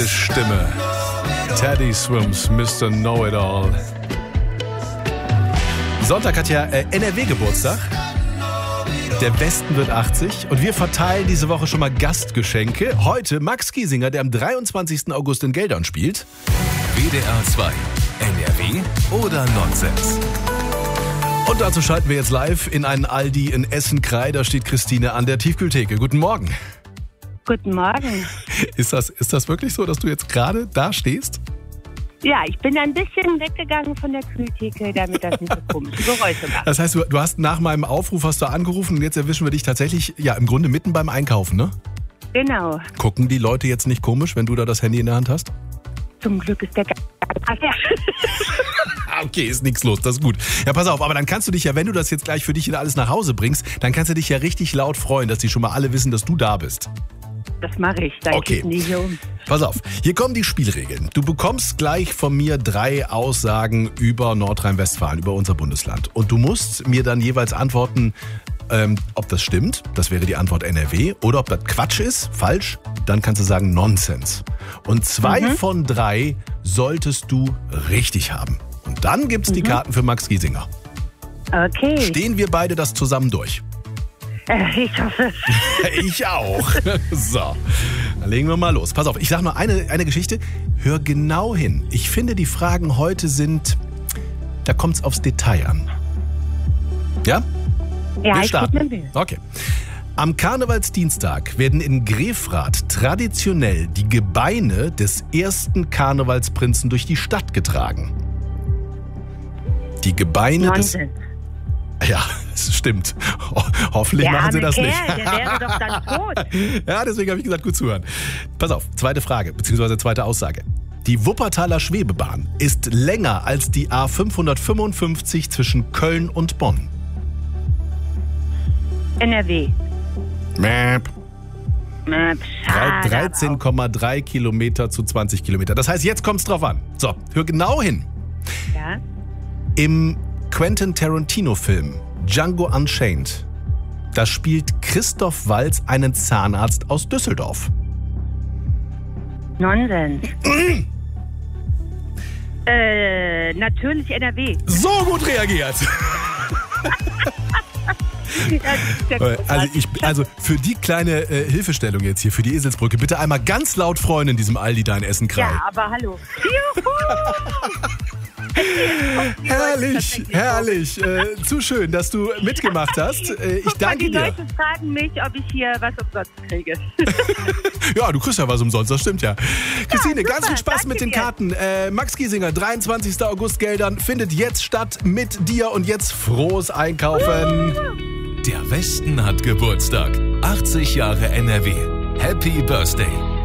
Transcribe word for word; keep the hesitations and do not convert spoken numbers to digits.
Stimme. Teddy Swims, Mister Know-It-All. Sonntag hat ja äh, N R W Geburtstag. Der Westen wird achtzig und wir verteilen diese Woche schon mal Gastgeschenke. Heute Max Giesinger, der am dreiundzwanzigsten August in Geldern spielt. W D R zwei, N R W oder Nonsens? Und dazu schalten wir jetzt live in einen Aldi in Essen-Krei. Da steht Christine an der Tiefkühltheke. Guten Morgen. Guten Morgen. Ist das, ist das wirklich so, dass du jetzt gerade da stehst? Ja, ich bin ein bisschen weggegangen von der Kühltheke, damit das nicht so komische Geräusche macht. Das heißt, du, du hast nach meinem Aufruf hast du angerufen und jetzt erwischen wir dich tatsächlich, ja, im Grunde mitten beim Einkaufen, ne? Genau. Gucken die Leute jetzt nicht komisch, wenn du da das Handy in der Hand hast? Zum Glück ist der G- Ach ja. Okay, ist nichts los, das ist gut. Ja, pass auf, aber dann kannst du dich ja, wenn du das jetzt gleich für dich wieder alles nach Hause bringst, dann kannst du dich ja richtig laut freuen, dass die schon mal alle wissen, dass du da bist. Das mache ich, dann Okay. kippen die hier um. Pass auf, hier kommen die Spielregeln. Du bekommst gleich von mir drei Aussagen über Nordrhein-Westfalen, über unser Bundesland. Und du musst mir dann jeweils antworten, ähm, ob das stimmt, das wäre die Antwort N R W, oder ob das Quatsch ist, falsch, dann kannst du sagen Nonsens. Und zwei Mhm. von drei solltest du richtig haben. Und dann gibt's die Karten für Max Giesinger. Okay. Stehen wir beide das zusammen durch? Äh, ich hoffe. Ich auch. So, dann legen wir mal los. Pass auf, ich sage nur eine, eine Geschichte. Hör genau hin. Ich finde, die Fragen heute sind, da kommt es aufs Detail an. Ja? Ja, wir ich starten. gebe mir Mühe. Okay. Am Karnevalsdienstag werden in Grefrath traditionell die Gebeine des ersten Karnevalsprinzen durch die Stadt getragen. Die Gebeine Nonsens. des... Ja, es stimmt. Ho- hoffentlich Der machen sie arme das Kerl, nicht. der wäre doch dann tot. Ja, deswegen habe ich gesagt, gut zuhören. Pass auf, zweite Frage, beziehungsweise zweite Aussage. Die Wuppertaler Schwebebahn ist länger als die A fünfhundertfünfundfünfzig zwischen Köln und Bonn. N R W. Mäp. Na, schade, dreizehn Komma drei Kilometer zu zwanzig Kilometer. Das heißt, jetzt kommt's drauf an. So, hör genau hin. aber auch. Ja? Im Quentin Tarantino-Film Django Unchained, da spielt Christoph Waltz einen Zahnarzt aus Düsseldorf. Nonsens. äh, natürlich N R W. So gut reagiert. Ja, der- Also, ich, also für die kleine äh, Hilfestellung jetzt hier, für die Eselsbrücke, bitte einmal ganz laut freuen in diesem Aldi da in Essen-Krei. ja, aber hallo. Juhu! Herrlich, herrlich. Äh, zu schön, dass du mitgemacht hast. Äh, ich Guck mal, danke die dir. Leute fragen mich, ob ich hier was umsonst kriege. Ja, du kriegst ja was umsonst, das stimmt ja. Christine, super, ganz viel Spaß danke mit den dir. Karten. Äh, Max Giesinger, dreiundzwanzigsten August Geldern, findet jetzt statt mit dir und jetzt frohes Einkaufen. Der Westen hat Geburtstag. achtzig Jahre N R W. Happy Birthday.